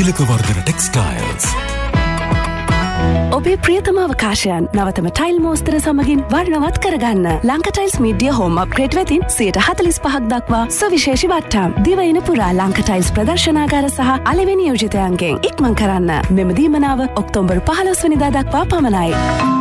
තිලකවර්ධන textiles. ඔබේ ප්‍රියතම අවකාශයන් නවතම tile මෝස්තර සමගින් වර්ණවත් කරගන්න. Lanka tiles media home upgrade වෙතින් 45% දක්වා සවිශේෂී වට්ටම්. දිවයින පුරා ලංකා ටයිල්ස් ප්‍රදර්ශනාගාර සහ අලෙවි නියෝජිතයන්ගෙන් ඉක්මන් කරන්න. මෙම දීමනාව ඔක්තෝබර් 15 වෙනිදා දක්වා පමණයි.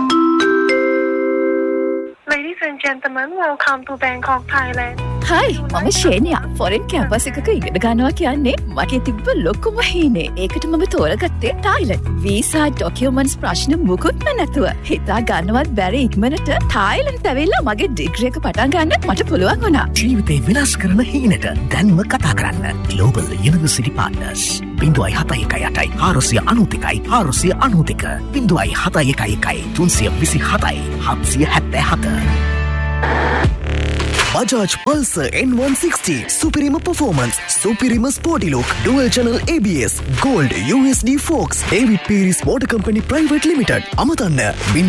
Ladies and gentlemen, welcome to Bangkok, Thailand. Hi, මම ශේනියා. ෆොරෙන් කැම්පස් එකක ඉගෙන ගන්නවා කියන්නේ මගේ තිබ්බ ලොකුම හීනේ. ඒකට මම තෝරගත්තේ තායිලන්ත. වීසා ඩොකියුමන්ට්ස් ප්‍රශ්න මුකුත්ම නැතුව. හිතා ගන්නවත් බැරි ඉක්මනට තායිලන්ත ඇවිල්ලා මගේ ඩිග්‍රී එක පටන් ගන්න මට පුළුවන් වුණා. ජීවිතේ විනාශ කරන හීනට දැන්ම කතා කරන්න. Global University Partners. 0.71 492 727 Bajaj Pulsar N160 Superior Performance, Superior Sporty Look, Dual Channel ABS, Gold USD Fox, David Pierce Motor Company Private Limited. අමතන්න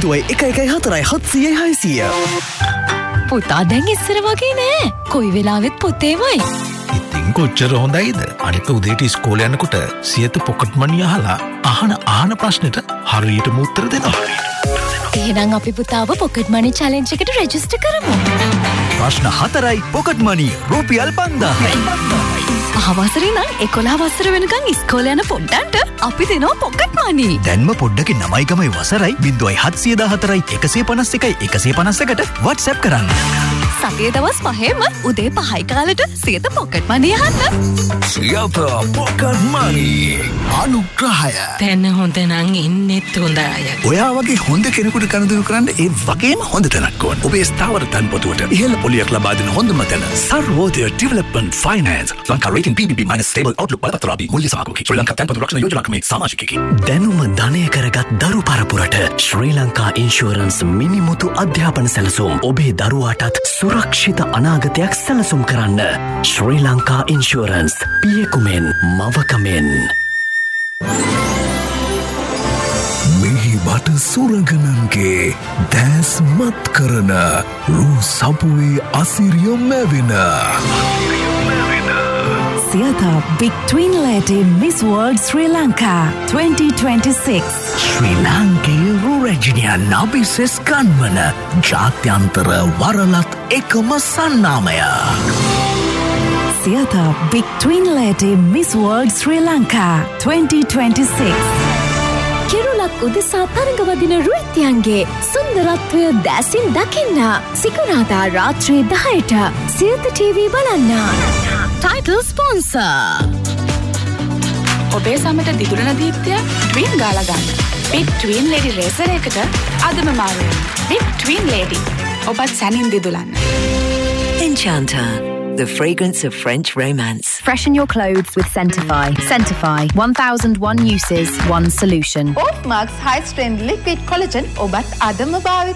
0.144 පුතා දැන් ඉස්සර වගේ නෑ. කොයි වෙලාවෙත් පොතේමයි. ඉතින් කොච්චර හොඳයිද? අනික උදේට ඉස්කෝලේ යනකොට සියත පොකට් මනි අහලා අහන ප්‍රශ්නෙට හරියටම උත්තර දෙනවා. එහෙනම් අපි පුතාව පොකට් මනි චැලෙන්ජ් එකට රෙජිස්ටර් කරමු. ප්‍රශ්න 4යි පොකට් මනි රුපියල් 5000යි. අවසරේ නම් 11 වසර වෙනකන් ඉස්කෝලේ යන පොඩ්ඩන්ට අපි දෙනවා පොකට් මනි. දැන්ම පොඩ්ඩගේ 9යි ගමයි වසරයි 0714යි 151ට WhatsApp කරන්න. සතියේ දවස් 5ෙම උදේ 5යි කාලෙට සියත පොකට් මනි අහන්න. සියත පොකට් මනි අනුග්‍රහය. දැන් හොඳ නම් ඉන්නෙත් හොඳයි. ඔයා වගේ හොඳ කෙනෙකුට කනදු කරන්න ඒ වගේම හොඳ තැනක් ඕන. ඔබේ ස්ථාවර තන්පතුවට ඉහළ පොලියක් ලබා දෙන හොඳම තැන Sarvodaya development finance. Lanka rating BBB- stable outlook බලපත්‍රාදී මුල්‍ය සහකෝකී ශ්‍රී ලංකා තන්පතු රක්ෂණ යෝජනා ක්‍රමයේ සමාජිකයෙකි. දැනුම ධනය කරගත් දරු පරපුරට ශ්‍රී ලංකා ඉන්ෂුරන්ස් මිනිමුතු අධ්‍යාපන සැලසුම් ඔබේ දරුවාටත් සුරක්ෂිත අනාගතයක් සැලසුම් කරන්න. ශ්‍රී ලංකා ඉන්ෂුරන්ස් පියෙකුමෙන් මවකමෙන්. මෙහි බට සුරගනන්ගේ දැස් මත් කරන රූ සපුවේ අසිරිය මැවෙන සියතා Big Twin Lady Miss World Sri Lanka 2026. ශ්‍රී ලාංකේය රැජිනියන් නබිසෙස් ගන්වන ජාත්‍යන්තර වරලත් එකම සන්නාමය. සියතා Big Twin Lady Miss World Sri Lanka 2026. කිරුලක් උදෙසා තරඟවදින රුයිතියන්ගේ සුන්දරත්වය දැසින් දකින්න. සිකුරාදා රාත්‍රී 10ට සියත TV බලන්න. Title sponsor. ඔබේ සමට දිදුරන දීප්තිය ට්වින් ගාලා ගන්න. Big Twin Lady රේසර් එකට අදම මාරු වෙන්න. Big Twin Lady ඔබත් සැනින් දිදුලන්න. Enchanter, the fragrance of French romance. Freshen your clothes with Scentify. Scentify, 1001 uses, one solution. Off Marks High Strength Liquid Collagen ඔබත් අදම භාවිත